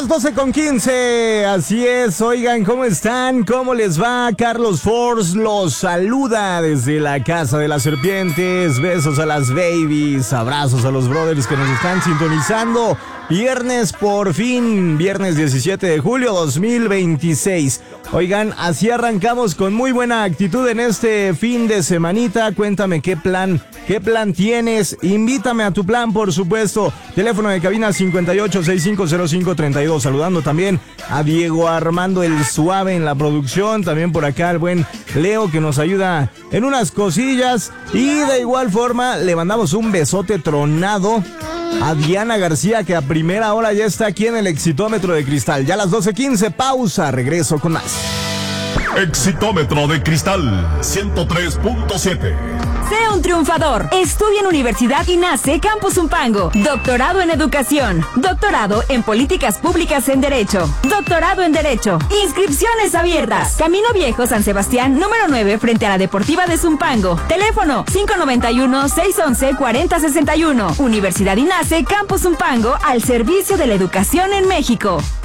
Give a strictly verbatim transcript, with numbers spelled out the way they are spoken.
las doce con quince, así es. Oigan, ¿cómo están? ¿Cómo les va? Carlos Force los saluda desde la Casa de las Serpientes. Besos a las babies, abrazos a los brothers que nos están sintonizando. Viernes por fin, viernes diecisiete de julio dos mil veintiséis. Oigan, así arrancamos con muy buena actitud en este fin de semanita. Cuéntame qué plan, qué plan tienes. Invítame a tu plan, por supuesto. Teléfono de cabina cincuenta y ocho, sesenta y cinco cero cinco, treinta y dos. Saludando también a Diego Armando el Suave en la producción. También por acá el buen Leo que nos ayuda en unas cosillas. Y de igual forma le mandamos un besote tronado a Diana García, que a primera hora ya está aquí en el Exitómetro de Cristal. Ya a las doce quince, pausa, regreso con más. Exitómetro de Cristal ciento tres punto siete. Sé un triunfador. Estudia en Universidad INACE Campus Zumpango. Doctorado en Educación. Doctorado en Políticas Públicas en Derecho. Doctorado en Derecho. Inscripciones abiertas. Camino Viejo, San Sebastián, número nueve, frente a la Deportiva de Zumpango. Teléfono cinco nueve uno, seis uno uno, cuatro cero seis uno. Universidad INACE Campus Zumpango, al servicio de la educación en México.